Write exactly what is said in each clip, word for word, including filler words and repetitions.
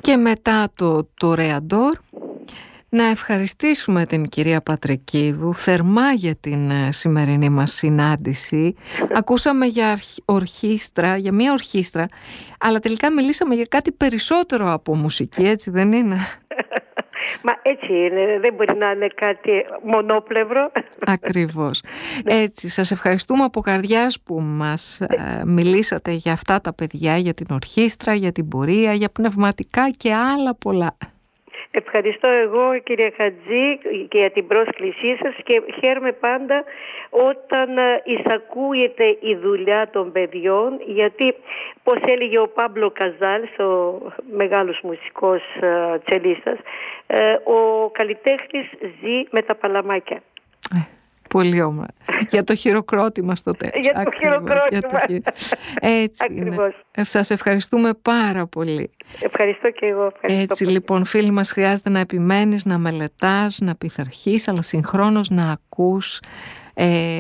Και μετά το Τορεαντόρ να ευχαριστήσουμε την κυρία Πατρικίδου θερμά για την σημερινή μας συνάντηση. Ακούσαμε για ορχήστρα, για μια ορχήστρα, αλλά τελικά μιλήσαμε για κάτι περισσότερο από μουσική, έτσι δεν είναι? Μα έτσι είναι, δεν μπορεί να είναι κάτι μονόπλευρο. Ακριβώς. Έτσι, σας ευχαριστούμε από καρδιάς που μας ε, μιλήσατε για αυτά τα παιδιά, για την ορχήστρα, για την πορεία, για πνευματικά και άλλα πολλά. Ευχαριστώ εγώ, κυρία Χατζή, και για την πρόσκλησή σας, και χαίρομαι πάντα όταν εισακούεται η δουλειά των παιδιών, γιατί, πώς έλεγε ο Πάμπλο Καζάλ, ο μεγάλος μουσικός τσελίστας, ο καλλιτέχνης ζει με τα παλαμάκια. Πολύ όμορφα. Για το χειροκρότημα στο τέλος. Για το Ακριβώς, χειροκρότημα. Για το... Έτσι είναι. Σας ευχαριστούμε πάρα πολύ. Ευχαριστώ και εγώ. Ευχαριστώ Έτσι πολύ. Λοιπόν, φίλοι μας, χρειάζεται να επιμένεις, να μελετάς, να πειθαρχείς, αλλά συγχρόνως να ακούς ε,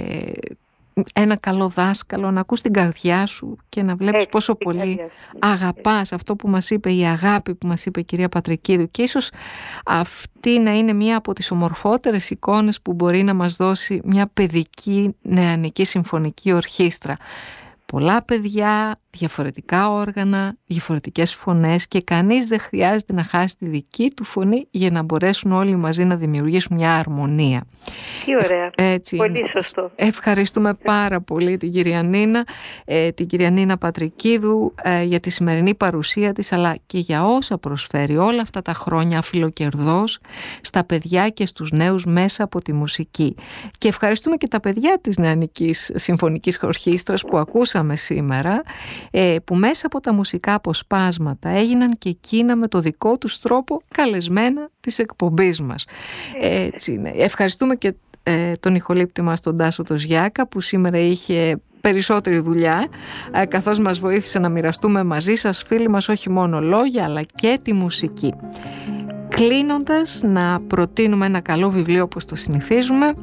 ένα καλό δάσκαλο, να ακούς την καρδιά σου και να βλέπεις Έτσι, πόσο πολύ αγαπάς αυτό που μας είπε, η αγάπη που μας είπε η κυρία Πατρικίδου, και ίσως αυτή να είναι μία από τις ομορφότερες εικόνες που μπορεί να μας δώσει μια παιδική νεανική συμφωνική ορχήστρα. Πολλά παιδιά, διαφορετικά όργανα, διαφορετικές φωνές, και κανείς δεν χρειάζεται να χάσει τη δική του φωνή για να μπορέσουν όλοι μαζί να δημιουργήσουν μια αρμονία. Τι ωραία. Έτσι πολύ είναι. Σωστό. Ευχαριστούμε πάρα πολύ την κυρία Νίνα, ε, την κυρία Νίνα Πατρικίδου ε, για τη σημερινή παρουσία της, αλλά και για όσα προσφέρει όλα αυτά τα χρόνια αφιλοκερδώς στα παιδιά και στους νέους μέσα από τη μουσική. Και ευχαριστούμε και τα παιδιά της Νεανικής Συμφωνικής Ορχήστρας που ακούσαμε σήμερα, ε, που μέσα από τα μουσικά αποσπάσματα έγιναν και εκείνα με το δικό τους τρόπο καλεσμένα της εκπομπής μας. Έτσι είναι. Ευχαριστούμε και ε, τον ηχολήπτη μας, τον Τάσο το Ζιάκα, που σήμερα είχε περισσότερη δουλειά, ε, καθώς μας βοήθησε να μοιραστούμε μαζί σας, φίλοι μας, όχι μόνο λόγια αλλά και τη μουσική. Κλείνοντας, να προτείνουμε ένα καλό βιβλίο όπως το συνηθίζουμε.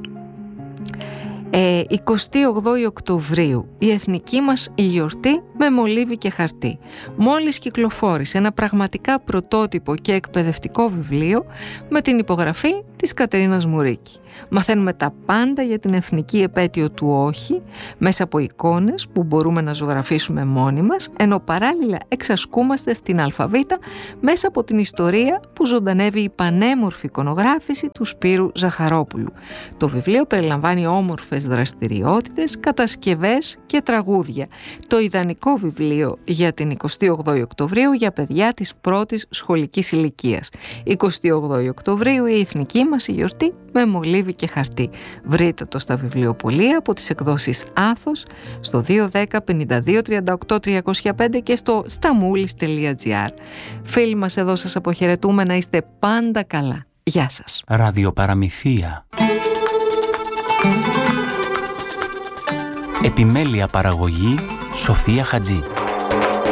Ε, εικοστή όγδοη Οκτωβρίου, η εθνική μας η γιορτή με μολύβι και χαρτί. Μόλις κυκλοφόρησε ένα πραγματικά πρωτότυπο και εκπαιδευτικό βιβλίο με την υπογραφή της Κατερίνας Μουρίκη. Μαθαίνουμε τα πάντα για την εθνική επέτειο του όχι, μέσα από εικόνες που μπορούμε να ζωγραφίσουμε μόνοι μας, ενώ παράλληλα εξασκούμαστε στην αλφαβήτα μέσα από την ιστορία που ζωντανεύει η πανέμορφη εικονογράφηση του Σπύρου Ζαχαρόπουλου. Το βιβλίο περιλαμβάνει όμορφες δραστηριότητες, κατασκευές και τραγούδια. Το ιδανικό βιβλίο για την εικοστή όγδοη Οκτωβρίου για παιδιά της πρώτης σχολικής ηλικίας. εικοστή όγδοη Οκτωβρίου, η εθνική μας η γιορτή με μολύβι και χαρτί. Βρείτε το στα βιβλιοπωλεία από τις εκδόσεις Άθος, στο δύο δέκα πενήντα δύο τριάντα οκτώ τριακόσια πέντε και στο σταμούλης τελεία τζι άρ. Φίλοι μας, εδώ σας αποχαιρετούμε, να είστε πάντα καλά. Γεια σας. Ραδιοπαραμυθία. Επιμέλεια παραγωγή Σοφία Χατζή.